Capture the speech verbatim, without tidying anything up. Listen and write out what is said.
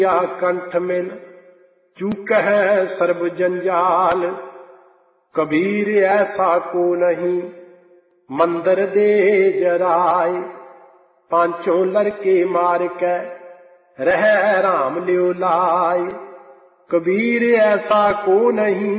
या कंठ में चूक है सर्व जंजाल। कबीर ऐसा को नहीं मंदिर दे जराय। पांचों लड़के मार के रह राम लियो लाय। कबीर ऐसा को नहीं